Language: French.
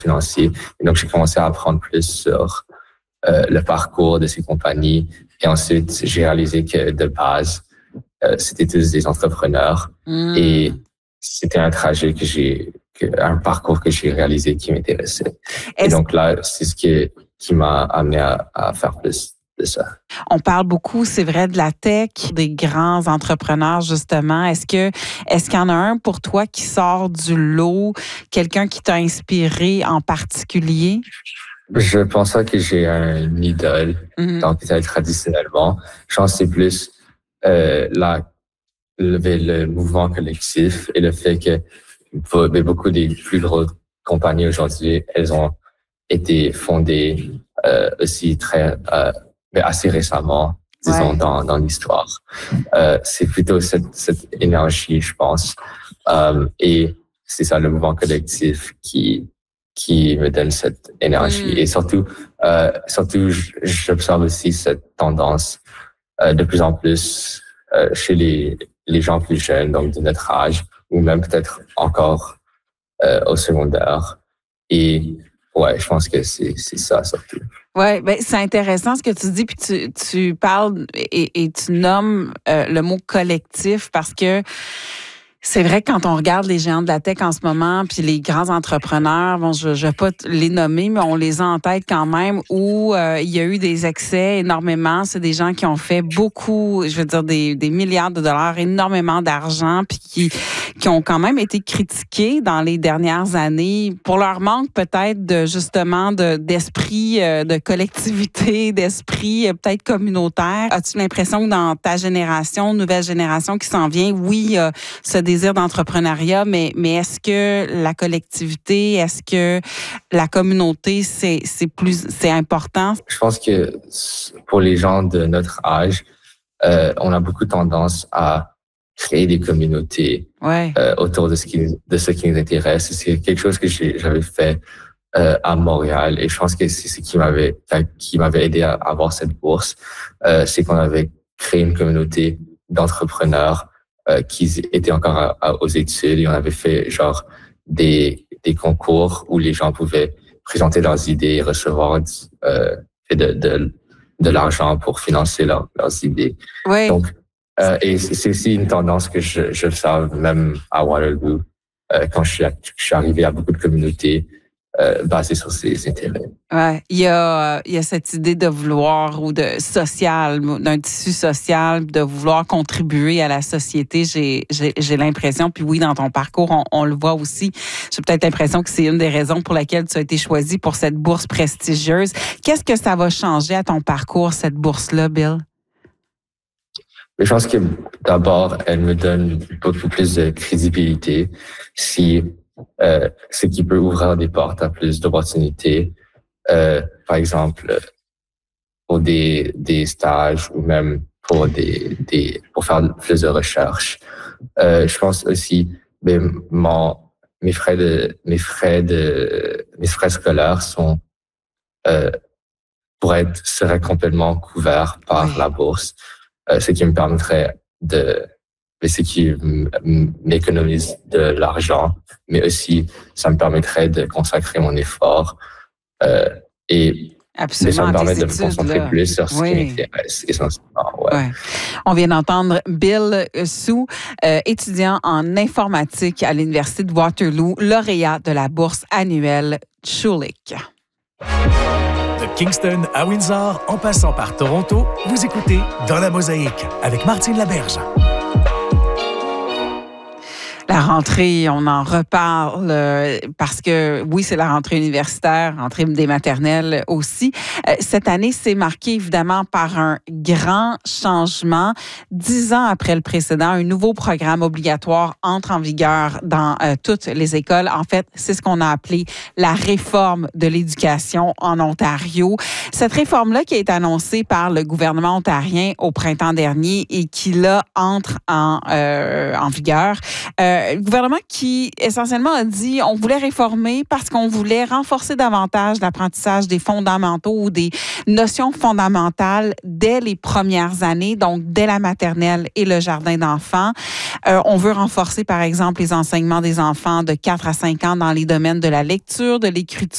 financier. Et donc, j'ai commencé à apprendre plus sur le parcours de ces compagnies. Et ensuite, j'ai réalisé que de base, c'était tous des entrepreneurs. Et c'était un trajet un parcours que j'ai réalisé qui m'intéressait. Et donc là, c'est ce qui m'a amené à faire plus de ça. On parle beaucoup, c'est vrai, de la tech, des grands entrepreneurs, justement. Est-ce qu'il y en a un pour toi qui sort du lot, quelqu'un qui t'a inspiré en particulier? Je pense pas que j'ai un idole, donc peut-être traditionnellement. Je pense que c'est plus le mouvement collectif et le fait que beaucoup des plus grosses compagnies aujourd'hui, elles ont été fondées aussi assez récemment, disons, dans l'histoire. C'est plutôt cette énergie, je pense. Et c'est ça, le mouvement collectif qui me donne cette énergie. Et surtout, j'observe aussi cette tendance de plus en plus chez les gens plus jeunes, donc de notre âge, ou même peut-être encore au secondaire. Et ouais, je pense que c'est ça surtout. Oui, ben c'est intéressant ce que tu dis, puis tu parles et tu nommes le mot collectif parce que c'est vrai que quand on regarde les géants de la tech en ce moment, puis les grands entrepreneurs, bon, je vais pas les nommer, mais on les a en tête quand même, où il y a eu des excès énormément. C'est des gens qui ont fait beaucoup, je veux dire, des milliards de dollars, énormément d'argent, puis qui ont quand même été critiqués dans les dernières années pour leur manque peut-être d'esprit de collectivité, d'esprit peut-être communautaire. As-tu l'impression que dans ta génération, nouvelle génération qui s'en vient, oui, ce désir d'entrepreneuriat, mais est-ce que la collectivité, est-ce que la communauté, c'est important? Je pense que pour les gens de notre âge, on a beaucoup tendance à créer des communautés autour de ce qui nous intéresse. C'est quelque chose que j'avais fait à Montréal et je pense que c'est ce qui m'avait aidé à avoir cette bourse. C'est qu'on avait créé une communauté d'entrepreneurs qui étaient encore aux études et on avait fait genre des concours où les gens pouvaient présenter leurs idées et recevoir de l'argent pour financer leurs idées. Oui. Donc, et c'est aussi une tendance que j'observe même à Waterloo quand je suis arrivé à beaucoup de communautés basées sur ces intérêts. Ouais, il y a cette idée de vouloir ou de social, d'un tissu social, de vouloir contribuer à la société. J'ai l'impression, puis oui, dans ton parcours, on le voit aussi. J'ai peut-être l'impression que c'est une des raisons pour laquelle tu as été choisi pour cette bourse prestigieuse. Qu'est-ce que ça va changer à ton parcours, cette bourse-là, Bill? Je pense que d'abord, elle me donne beaucoup plus de crédibilité, ce qui peut ouvrir des portes à plus d'opportunités. Par exemple, pour des stages ou même pour faire plus de recherche. Je pense aussi, mes frais scolaires seraient complètement couverts par la bourse. Ce qui me permettrait ce qui m'économise de l'argent, mais aussi ça me permettrait de consacrer mon effort et ça me permet de me concentrer plus sur ce qui m'intéresse essentiellement. Ouais. On vient d'entendre Bill Su, étudiant en informatique à l'Université de Waterloo, lauréat de la bourse annuelle Schulich. De Kingston à Windsor, en passant par Toronto, vous écoutez Dans la Mosaïque avec Martine Laberge. La rentrée, on en reparle parce que, oui, c'est la rentrée universitaire, rentrée des maternelles aussi. Cette année, c'est marqué évidemment par un grand changement. 10 ans après le précédent, un nouveau programme obligatoire entre en vigueur dans toutes les écoles. En fait, c'est ce qu'on a appelé la réforme de l'éducation en Ontario. Cette réforme-là qui a été annoncée par le gouvernement ontarien au printemps dernier et qui, là, entre en vigueur. Le gouvernement qui, essentiellement, a dit on voulait réformer parce qu'on voulait renforcer davantage l'apprentissage des fondamentaux ou des notions fondamentales dès les premières années, donc dès la maternelle et le jardin d'enfants. On veut renforcer, par exemple, les enseignements des enfants de 4 à 5 ans dans les domaines de la lecture, de l'écriture,